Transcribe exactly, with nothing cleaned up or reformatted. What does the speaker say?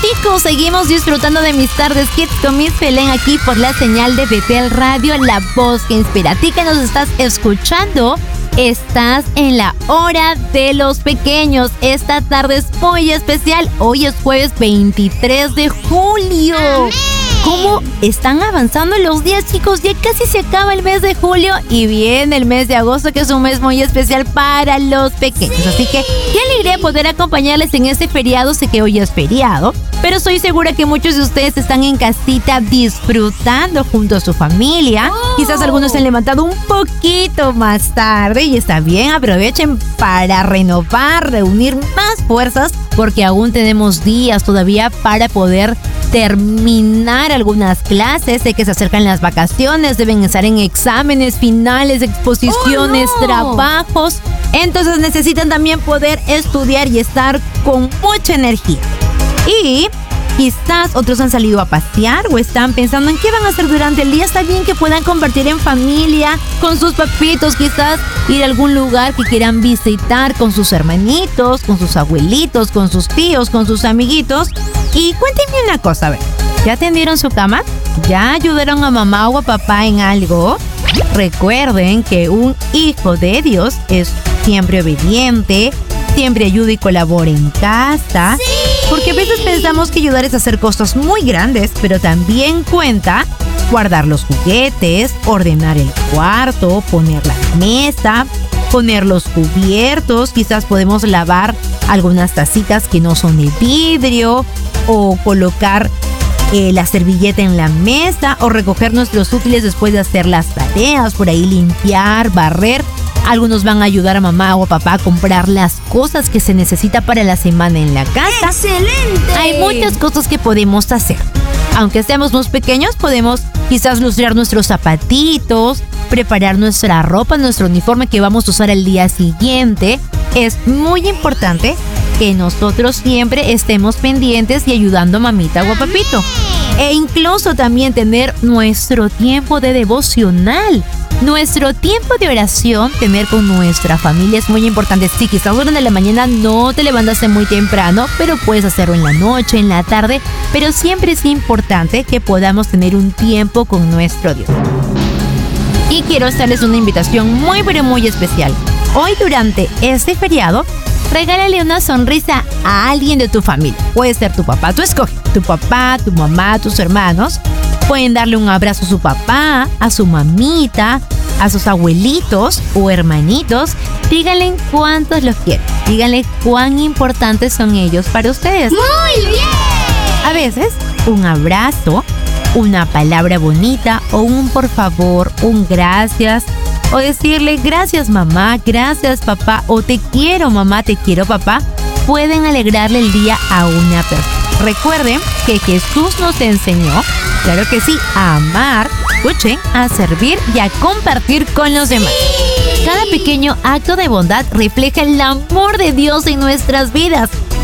chicos, seguimos disfrutando de mis tardes kids con Miss Belén aquí por la señal de Betel Radio, la voz que inspira. A ti que nos estás escuchando, estás en la hora de los pequeños. Esta tarde es muy especial. Hoy es jueves veintitrés de julio. ¿Cómo están avanzando los días, chicos? Ya casi se acaba el mes de julio y viene el mes de agosto, que es un mes muy especial para los pequeños. Sí. Así que qué alegría poder acompañarles en este feriado. Sé que hoy es feriado, pero estoy segura que muchos de ustedes están en casita disfrutando junto a su familia. Oh. Quizás algunos se han levantado un poquito más tarde y está bien. Aprovechen para renovar, reunir más fuerzas, porque aún tenemos días todavía para poder terminar algunas clases. Sé que se acercan las vacaciones, deben estar en exámenes finales, exposiciones, oh, no. trabajos. Entonces necesitan también poder estudiar y estar con mucha energía. Y quizás otros han salido a pasear o están pensando en qué van a hacer durante el día. Está bien que puedan compartir en familia, con sus papitos, quizás ir a algún lugar que quieran visitar con sus hermanitos, con sus abuelitos, con sus tíos, con sus amiguitos. Y cuéntenme una cosa, a ver, ¿ya tendieron su cama? ¿Ya ayudaron a mamá o a papá en algo? Recuerden que un hijo de Dios es siempre obediente, siempre ayuda y colabora en casa. ¡Sí! Porque a veces pensamos que ayudar es hacer cosas muy grandes, pero también cuenta guardar los juguetes, ordenar el cuarto, poner la mesa, poner los cubiertos. Quizás podemos lavar algunas tacitas que no son de vidrio, o colocar eh, la servilleta en la mesa, o recoger nuestros útiles después de hacer las tareas, por ahí limpiar, barrer. Algunos van a ayudar a mamá o a papá a comprar las cosas que se necesita para la semana en la casa. ¡Excelente! Hay muchas cosas que podemos hacer. Aunque seamos más pequeños, podemos quizás lustrar nuestros zapatitos, preparar nuestra ropa, nuestro uniforme que vamos a usar el día siguiente. Es muy importante que nosotros siempre estemos pendientes y ayudando a mamita o a papito. E incluso también tener nuestro tiempo de devocional. Nuestro tiempo de oración, tener con nuestra familia es muy importante. Sí, quizás durante la mañana no te levantaste muy temprano, pero puedes hacerlo en la noche, en la tarde. Pero siempre es importante que podamos tener un tiempo con nuestro Dios. Y quiero hacerles una invitación muy, pero muy especial. Hoy, durante este feriado, regálale una sonrisa a alguien de tu familia. Puede ser tu papá, tú escoge. Tu papá, tu mamá, tus hermanos. Pueden darle un abrazo a su papá, a su mamita, a sus abuelitos o hermanitos. Díganle cuántos los quieren. Díganle cuán importantes son ellos para ustedes. ¡Muy bien! A veces, un abrazo, una palabra bonita o un por favor, un gracias. O decirle gracias mamá, gracias papá, o te quiero mamá, te quiero papá, pueden alegrarle el día a una persona. Recuerden que Jesús nos enseñó, claro que sí, a amar, escuchen, a servir y a compartir con los demás. Cada pequeño acto de bondad refleja el amor de Dios en nuestras vidas.